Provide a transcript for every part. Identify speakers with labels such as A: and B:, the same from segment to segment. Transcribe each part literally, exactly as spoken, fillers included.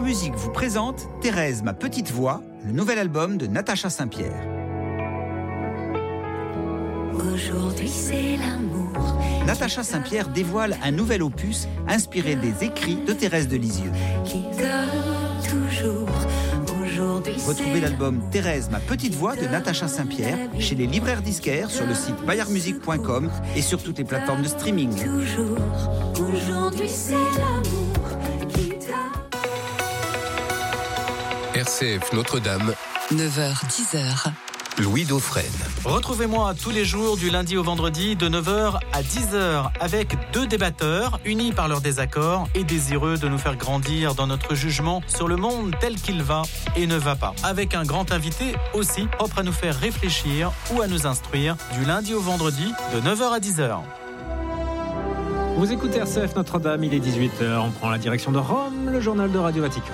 A: Musique vous présente Thérèse, ma petite voix, le nouvel album de Natacha Saint-Pierre.
B: Aujourd'hui c'est l'amour.
A: Natacha Saint-Pierre dévoile un nouvel opus inspiré des écrits de Thérèse de Lisieux.
B: Qui donne toujours. Aujourd'hui
A: Retrouvez l'album Thérèse, ma petite voix de Natacha Saint-Pierre chez les libraires disquaires, sur le site bayard musique point com et sur toutes les plateformes de streaming.
B: toujours. Aujourd'hui c'est l'amour qui donne.
C: R C F Notre-Dame,
D: neuf heures dix heures.
C: Louis Dauphren.
E: Retrouvez-moi tous les jours du lundi au vendredi de neuf heures à dix heures avec deux débatteurs unis par leurs désaccords et désireux de nous faire grandir dans notre jugement sur le monde tel qu'il va et ne va pas. Avec un grand invité aussi propre à nous faire réfléchir ou à nous instruire du lundi au vendredi de neuf heures à dix heures.
F: Vous écoutez R C F Notre-Dame, il est dix-huit heures. On prend la direction de Rome, le journal de Radio Vatican.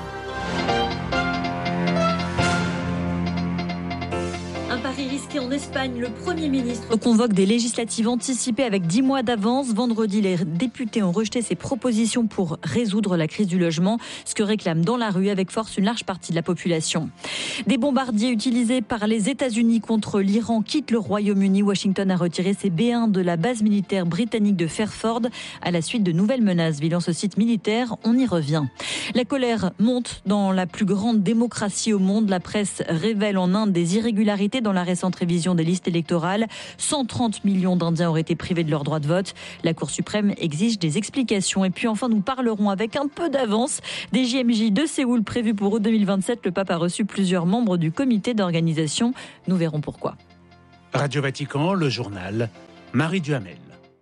G: Un pari risqué en Espagne, le Premier ministre convoque des législatives anticipées avec dix mois d'avance. Vendredi, les députés ont rejeté ses propositions pour résoudre la crise du logement, ce que réclame dans la rue avec force une large partie de la population. Des bombardiers utilisés par les États-Unis contre l'Iran quittent le Royaume-Uni. Washington a retiré ses B un de la base militaire britannique de Fairford à la suite de nouvelles menaces visant ce site militaire. On y revient. La colère monte dans la plus grande démocratie au monde. La presse révèle en Inde des irrégularités dans la récente révision des listes électorales. cent trente millions d'Indiens auraient été privés de leur droit de vote. La Cour suprême exige des explications. Et puis enfin, nous parlerons avec un peu d'avance des J M J de Séoul prévus pour août deux mille vingt-sept. Le pape a reçu plusieurs membres du comité d'organisation. Nous verrons pourquoi.
H: Radio Vatican, le journal, Marie Duhamel.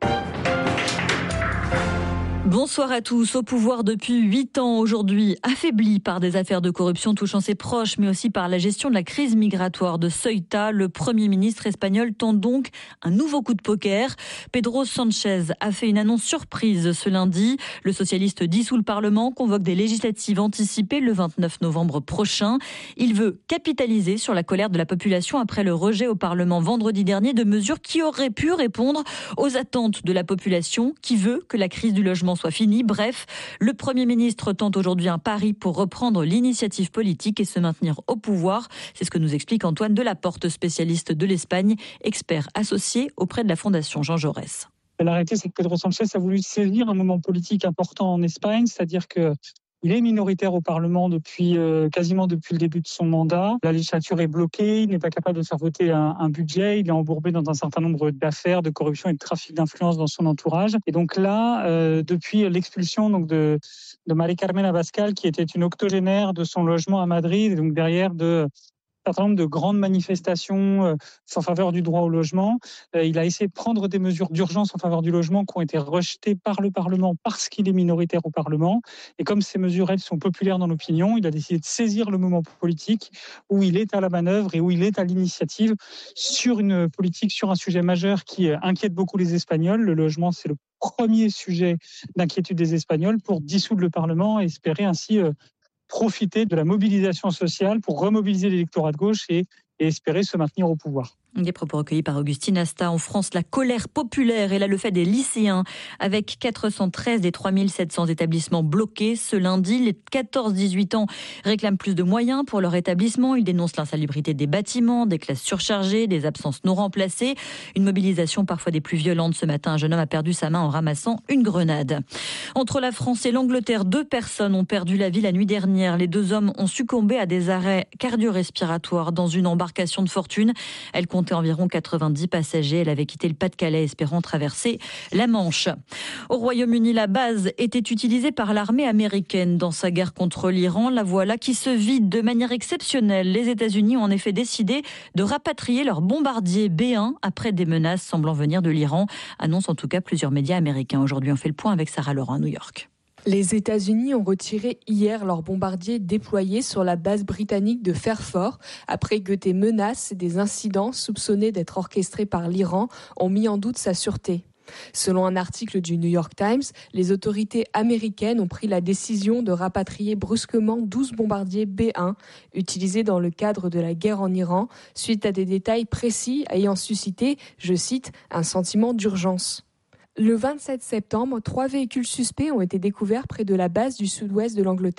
G: Bonsoir à tous. Au pouvoir depuis huit ans aujourd'hui, affaibli par des affaires de corruption touchant ses proches, mais aussi par la gestion de la crise migratoire de Ceuta, le Premier ministre espagnol tente donc un nouveau coup de poker. Pedro Sánchez a fait une annonce surprise ce lundi. Le socialiste dissout le Parlement, convoque des législatives anticipées le vingt-neuf novembre prochain. Il veut capitaliser sur la colère de la population après le rejet au Parlement vendredi dernier de mesures qui auraient pu répondre aux attentes de la population qui veut que la crise du logement soit finie. Bref, le Premier ministre tente aujourd'hui un pari pour reprendre l'initiative politique et se maintenir au pouvoir. C'est ce que nous explique Antoine Delaporte, spécialiste de l'Espagne, expert associé auprès de la Fondation Jean Jaurès.
I: La réalité, c'est que Pedro Sánchez a voulu saisir un moment politique important en Espagne, c'est-à-dire que il est minoritaire au Parlement depuis euh, quasiment depuis le début de son mandat. La législature est bloquée, il n'est pas capable de faire voter un, un budget, il est embourbé dans un certain nombre d'affaires de corruption et de trafic d'influence dans son entourage. Et donc là, euh, depuis l'expulsion donc de, de María Carmen Abascal, qui était une octogénaire de son logement à Madrid, et donc derrière de un certain nombre de grandes manifestations euh, en faveur du droit au logement. Euh, il a essayé de prendre des mesures d'urgence en faveur du logement qui ont été rejetées par le Parlement parce qu'il est minoritaire au Parlement. Et comme ces mesures, elles, sont populaires dans l'opinion, il a décidé de saisir le moment politique où il est à la manœuvre et où il est à l'initiative sur une politique, sur un sujet majeur qui inquiète beaucoup les Espagnols. Le logement, c'est le premier sujet d'inquiétude des Espagnols, pour dissoudre le Parlement et espérer ainsi euh, profiter de la mobilisation sociale pour remobiliser l'électorat de gauche et, et espérer se maintenir au pouvoir.
G: Des propos recueillis par Augustine Asta. En France, la colère populaire est là le fait des lycéens, avec quatre cent treize des trois mille sept cents établissements bloqués ce lundi. Les quatorze dix-huit ans réclament plus de moyens pour leur établissement. Ils dénoncent l'insalubrité des bâtiments, des classes surchargées, des absences non remplacées. Une mobilisation parfois des plus violentes. Ce matin, un jeune homme a perdu sa main en ramassant une grenade. Entre la France et l'Angleterre, deux personnes ont perdu la vie la nuit dernière. Les deux hommes ont succombé à des arrêts cardio-respiratoires dans une embarcation de fortune. Elle compte environ quatre-vingt-dix passagers. Elle avait quitté le Pas-de-Calais espérant traverser la Manche. Au Royaume-Uni, la base était utilisée par l'armée américaine dans sa guerre contre l'Iran. La voilà qui se vide de manière exceptionnelle. Les États-Unis ont en effet décidé de rapatrier leur bombardier B un après des menaces semblant venir de l'Iran. Annonce en tout cas plusieurs médias américains. Aujourd'hui, on fait le point avec Sarah Laurent à New York.
J: Les États-Unis ont retiré hier leurs bombardiers déployés sur la base britannique de Fairford après que des menaces et des incidents soupçonnés d'être orchestrés par l'Iran ont mis en doute sa sûreté. Selon un article du New York Times, les autorités américaines ont pris la décision de rapatrier brusquement douze bombardiers B un utilisés dans le cadre de la guerre en Iran, suite à des détails précis ayant suscité, je cite, un sentiment d'urgence. Le vingt-sept septembre, trois véhicules suspects ont été découverts près de la base du sud-ouest de l'Angleterre.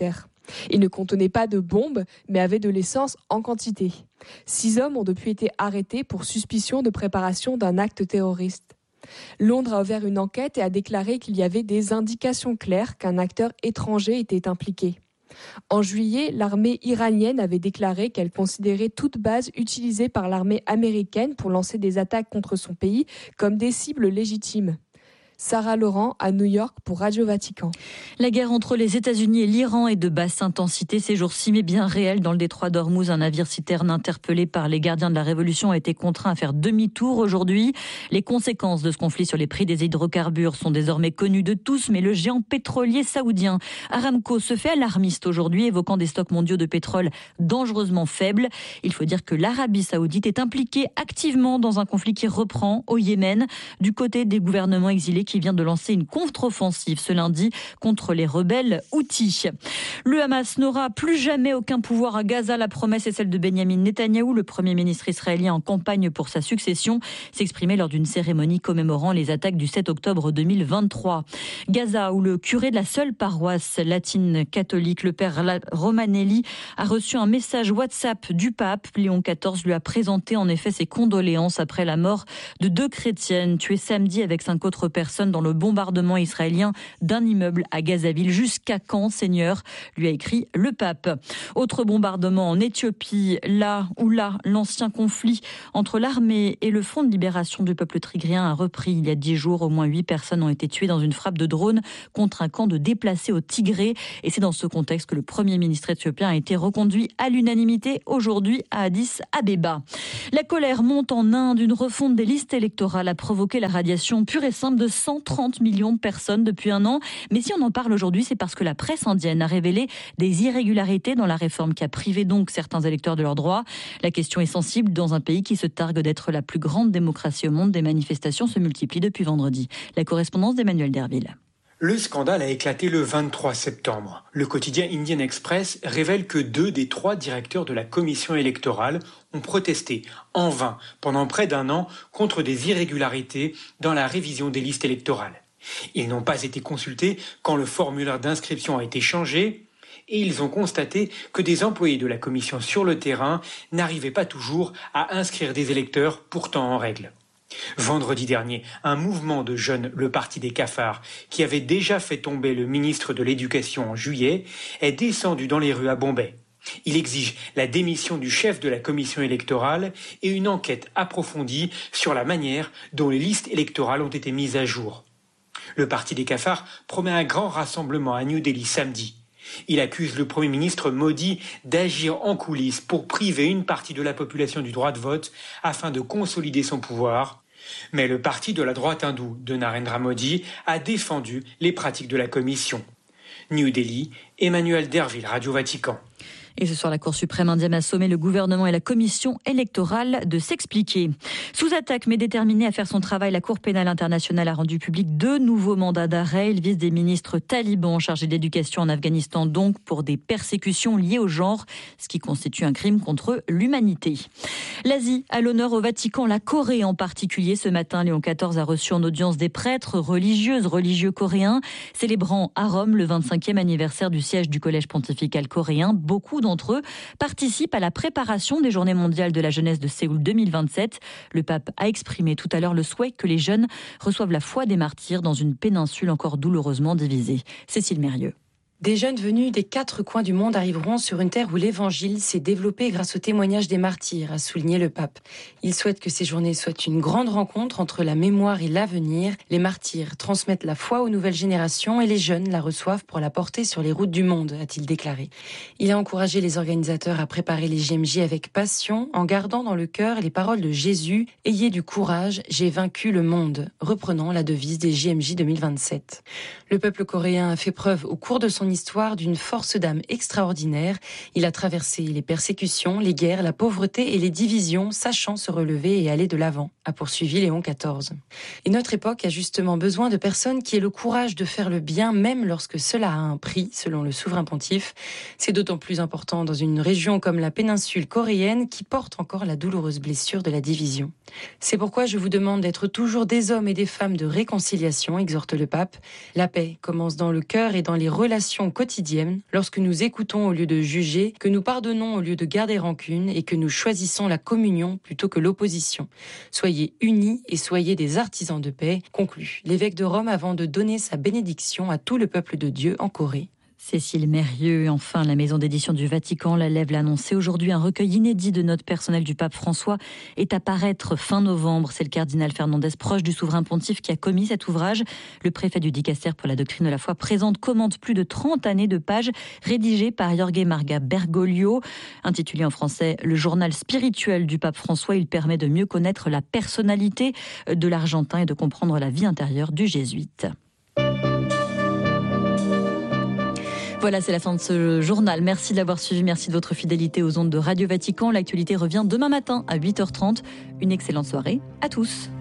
J: Il ne contenait pas de bombes, mais avait de l'essence en quantité. Six hommes ont depuis été arrêtés pour suspicion de préparation d'un acte terroriste. Londres a ouvert une enquête et a déclaré qu'il y avait des indications claires qu'un acteur étranger était impliqué. En juillet, l'armée iranienne avait déclaré qu'elle considérait toute base utilisée par l'armée américaine pour lancer des attaques contre son pays comme des cibles légitimes. Sarah Laurent à New York pour Radio Vatican.
G: La guerre entre les États-Unis et l'Iran est de basse intensité ces jours-ci, mais bien réelle. Dans le détroit d'Ormuz, un navire citerne interpellé par les gardiens de la Révolution a été contraint à faire demi-tour aujourd'hui. Les conséquences de ce conflit sur les prix des hydrocarbures sont désormais connues de tous, mais le géant pétrolier saoudien Aramco se fait alarmiste aujourd'hui, évoquant des stocks mondiaux de pétrole dangereusement faibles. Il faut dire que l'Arabie saoudite est impliquée activement dans un conflit qui reprend au Yémen, du côté des gouvernements exilés qui vient de lancer une contre-offensive ce lundi contre les rebelles Houthis. Le Hamas n'aura plus jamais aucun pouvoir à Gaza. La promesse est celle de Benyamin Netanyahou, le premier ministre israélien en campagne pour sa succession, s'exprimait lors d'une cérémonie commémorant les attaques du sept octobre deux mille vingt-trois. Gaza, où le curé de la seule paroisse latine catholique, le père Romanelli, a reçu un message WhatsApp du pape. Léon quatorze lui a présenté en effet ses condoléances après la mort de deux chrétiennes tuées samedi avec cinq autres personnes dans le bombardement israélien d'un immeuble à Gazaville. Jusqu'à quand, Seigneur, lui a écrit le pape. Autre bombardement en Éthiopie, là où là, l'ancien conflit entre l'armée et le Front de libération du peuple tigrien a repris il y a dix jours. Au moins huit personnes ont été tuées dans une frappe de drone contre un camp de déplacés au Tigré. Et c'est dans ce contexte que le Premier ministre éthiopien a été reconduit à l'unanimité aujourd'hui à Addis Abeba. La colère monte en Inde. Une refonte des listes électorales a provoqué la radiation pure et simple de cent trente millions de personnes depuis un an. Mais si on en parle aujourd'hui, c'est parce que la presse indienne a révélé des irrégularités dans la réforme qui a privé donc certains électeurs de leurs droits. La question est sensible dans un pays qui se targue d'être la plus grande démocratie au monde. Des manifestations se multiplient depuis vendredi. La correspondance d'Emmanuel Derville.
K: Le scandale a éclaté le vingt-trois septembre. Le quotidien Indian Express révèle que deux des trois directeurs de la commission électorale ont protesté en vain pendant près d'un an contre des irrégularités dans la révision des listes électorales. Ils n'ont pas été consultés quand le formulaire d'inscription a été changé et ils ont constaté que des employés de la commission sur le terrain n'arrivaient pas toujours à inscrire des électeurs pourtant en règle. Vendredi dernier, un mouvement de jeunes, le Parti des cafards, qui avait déjà fait tomber le ministre de l'Éducation en juillet, est descendu dans les rues à Bombay. Il exige la démission du chef de la commission électorale et une enquête approfondie sur la manière dont les listes électorales ont été mises à jour. Le Parti des cafards promet un grand rassemblement à New Delhi samedi. Il accuse le Premier ministre Modi d'agir en coulisses pour priver une partie de la population du droit de vote afin de consolider son pouvoir. Mais le parti de la droite hindoue de Narendra Modi a défendu les pratiques de la commission. New Delhi, Emmanuel Derville, Radio Vatican.
G: Et ce soir, la Cour suprême indienne a sommé le gouvernement et la commission électorale de s'expliquer. Sous attaque, mais déterminée à faire son travail, la Cour pénale internationale a rendu public deux nouveaux mandats d'arrêt. Ils visent des ministres talibans chargés de l'éducation en Afghanistan, donc pour des persécutions liées au genre, ce qui constitue un crime contre l'humanité. L'Asie à l'honneur au Vatican, la Corée en particulier. Ce matin, Léon quatorze a reçu en audience des prêtres, religieuses, religieux coréens, célébrant à Rome le vingt-cinquième anniversaire du siège du Collège pontifical coréen. Beaucoup d'entre eux participent à la préparation des Journées mondiales de la jeunesse de Séoul deux mille vingt-sept. Le pape a exprimé tout à l'heure le souhait que les jeunes reçoivent la foi des martyrs dans une péninsule encore douloureusement divisée. Cécile Mérieux.
L: Des jeunes venus des quatre coins du monde arriveront sur une terre où l'évangile s'est développé grâce au témoignage des martyrs, a souligné le pape. Il souhaite que ces journées soient une grande rencontre entre la mémoire et l'avenir. Les martyrs transmettent la foi aux nouvelles générations et les jeunes la reçoivent pour la porter sur les routes du monde, a-t-il déclaré. Il a encouragé les organisateurs à préparer les J M J avec passion, en gardant dans le cœur les paroles de Jésus « Ayez du courage, j'ai vaincu le monde », reprenant la devise des J M J deux mille vingt-sept. Le peuple coréen a fait preuve au cours de son histoire d'une force d'âme extraordinaire. Il a traversé les persécutions, les guerres, la pauvreté et les divisions, sachant se relever et aller de l'avant. a poursuivi Léon quatorze. Et notre époque a justement besoin de personnes qui aient le courage de faire le bien, même lorsque cela a un prix, selon le souverain pontife. C'est d'autant plus important dans une région comme la péninsule coréenne qui porte encore la douloureuse blessure de la division. C'est pourquoi je vous demande d'être toujours des hommes et des femmes de réconciliation, exhorte le pape. La paix commence dans le cœur et dans les relations quotidiennes, lorsque nous écoutons au lieu de juger, que nous pardonnons au lieu de garder rancune et que nous choisissons la communion plutôt que l'opposition. Soyez unis et soyez des artisans de paix, conclut l'évêque de Rome avant de donner sa bénédiction à tout le peuple de Dieu en Corée.
G: Cécile Mérieux, enfin, la maison d'édition du Vatican, la Lève l'a annoncé aujourd'hui. Un recueil inédit de notes personnelles du pape François est à paraître fin novembre. C'est le cardinal Fernandez, proche du souverain pontife, qui a commis cet ouvrage. Le préfet du Dicaster pour la doctrine de la foi présente, commente plus de trente années de pages rédigées par Jorge Marga Bergoglio. Intitulé en français « Le journal spirituel du pape François », il permet de mieux connaître la personnalité de l'Argentin et de comprendre la vie intérieure du jésuite. Voilà, c'est la fin de ce journal. Merci de l'avoir suivi, merci de votre fidélité aux ondes de Radio Vatican. L'actualité revient demain matin à huit heures trente. Une excellente soirée à tous.